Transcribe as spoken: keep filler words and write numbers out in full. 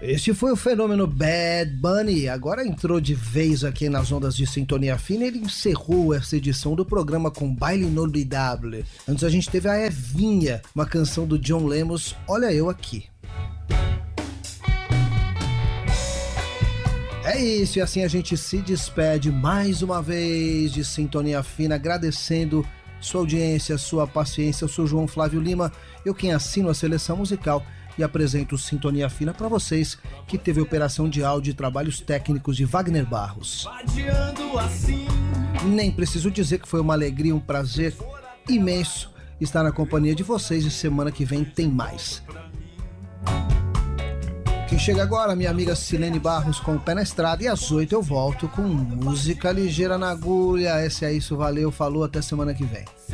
Este foi o fenômeno Bad Bunny, agora entrou de vez aqui nas ondas de Sintonia Fina. Ele encerrou essa edição do programa com Baile Inolvidável. Antes a gente teve a Evinha, uma canção do John Lemos, Olha Eu Aqui. É isso, e assim a gente se despede mais uma vez de Sintonia Fina, agradecendo sua audiência, sua paciência. Eu sou João Flávio Lima, eu quem assino a seleção musical e apresento Sintonia Fina para vocês, que teve operação de áudio e trabalhos técnicos de Wagner Barros. Assim. Nem preciso dizer que foi uma alegria, um prazer imenso estar na companhia de vocês, e semana que vem tem mais. Quem chega agora, minha amiga Silene Barros com o pé na estrada, e às oito eu volto com música ligeira na agulha. Esse é isso, valeu, falou, até semana que vem.